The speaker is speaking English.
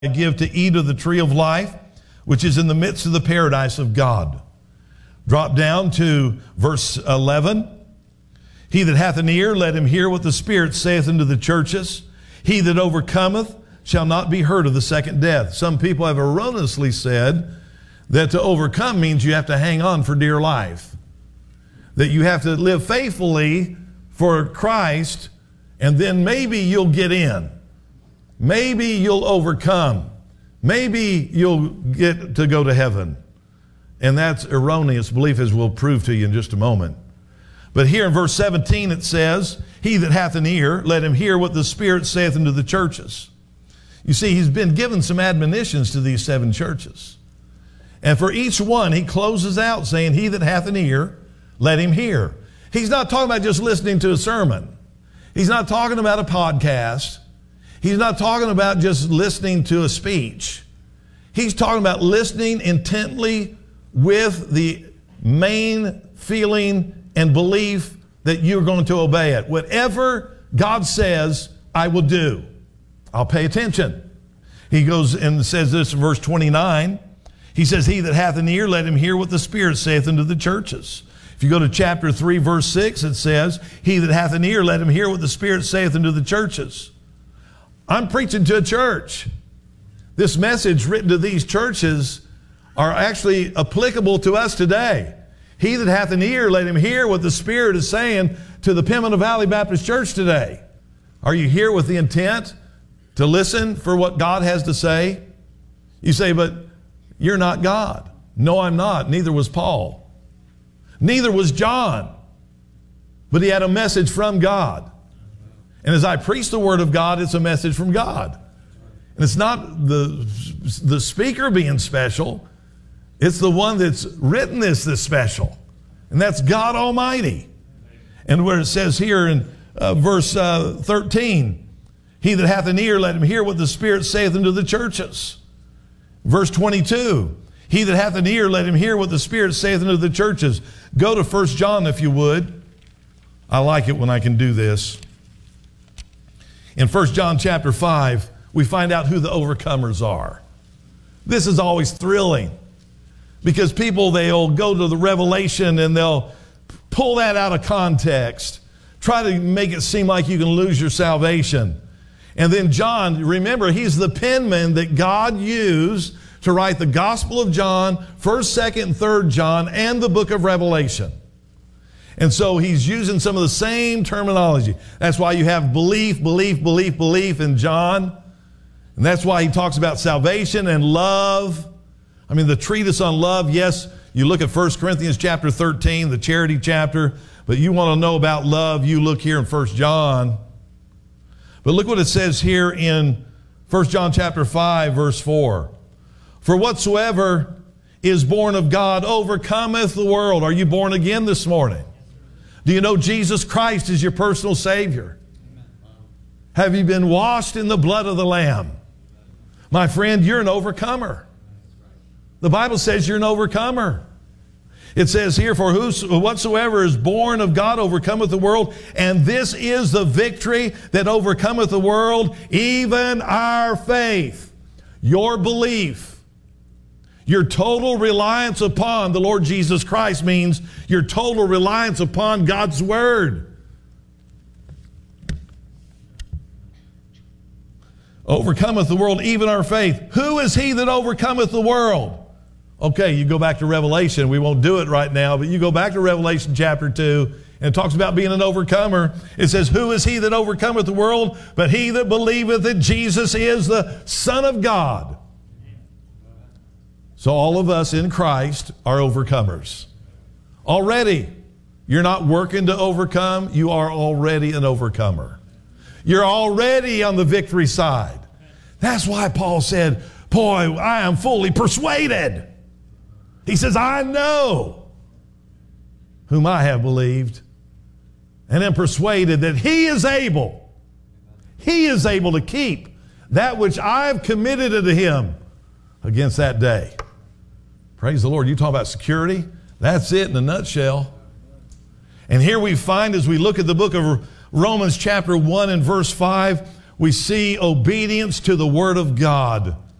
give to eat of the tree of life, which is in the midst of the paradise of God. Drop down to verse 11. He that hath an ear, let him hear what the Spirit saith unto the churches. He that overcometh shall not be hurt of the second death. Some people have erroneously said that to overcome means you have to hang on for dear life. That you have to live faithfully for Christ, and then maybe you'll get in. Maybe you'll overcome. Maybe you'll get to go to heaven. And that's erroneous belief, as we'll prove to you in just a moment. But here in verse 17 it says, he that hath an ear, let him hear what the Spirit saith unto the churches. You see, he's been given some admonitions to these 7 churches. And for each one, he closes out saying, he that hath an ear, let him hear. He's not talking about just listening to a sermon. He's not talking about a podcast. He's not talking about just listening to a speech. He's talking about listening intently with the main feeling and belief that you're going to obey it. Whatever God says, I will do. I'll pay attention. He goes and says this in verse 29. He says, he that hath an ear, let him hear what the Spirit saith unto the churches. If you go to chapter 3, verse 6, it says, he that hath an ear, let him hear what the Spirit saith unto the churches. I'm preaching to a church. This message written to these churches are actually applicable to us today. He that hath an ear, let him hear what the Spirit is saying to the Pimento Valley Baptist Church today. Are you here with the intent to listen for what God has to say? You say, but you're not God. No, I'm not. Neither was Paul. Neither was John. But he had a message from God. And as I preach the Word of God, it's a message from God. And it's not the speaker being special. It's the one that's written this special. And that's God Almighty. And where it says here in verse 13, he that hath an ear, let him hear what the Spirit saith unto the churches. Verse 22, he that hath an ear, let him hear what the Spirit saith unto the churches. Go to 1 John if you would. I like it when I can do this. In 1 John chapter 5, we find out who the overcomers are. This is always thrilling because people, they'll go to the Revelation and they'll pull that out of context, try to make it seem like you can lose your salvation. And then John, remember, he's the penman that God used to write the Gospel of John, 1st, 2nd, and 3rd John, and the book of Revelation. And so he's using some of the same terminology. That's why you have belief in John. And that's why he talks about salvation and love. I mean, the treatise on love, yes, you look at 1 Corinthians chapter 13, the charity chapter, but you want to know about love, you look here in 1 John. But look what it says here in 1 John chapter 5, verse 4. For whatsoever is born of God overcometh the world. Are you born again this morning? Do you know Jesus Christ is your personal Savior? Have you been washed in the blood of the Lamb? My friend, you're an overcomer. The Bible says you're an overcomer. It says here, for whatsoever is born of God overcometh the world, and this is the victory that overcometh the world, even our faith. Your belief. Your total reliance upon the Lord Jesus Christ means your total reliance upon God's Word. Overcometh the world, even our faith. Who is he that overcometh the world? Okay, you go back to Revelation. We won't do it right now, but you go back to Revelation chapter 2, and it talks about being an overcomer. It says, who is he that overcometh the world? But he that believeth that Jesus is the Son of God. So all of us in Christ are overcomers. Already. You're not working to overcome. You are already an overcomer. You're already on the victory side. That's why Paul said, boy, I am fully persuaded. He says, I know whom I have believed and am persuaded that he is able to keep that which I've committed unto him against that day. Praise the Lord. You talk about security? That's it in a nutshell. And here we find, as we look at the book of Romans chapter 1 and verse 5, we see obedience to the Word of God.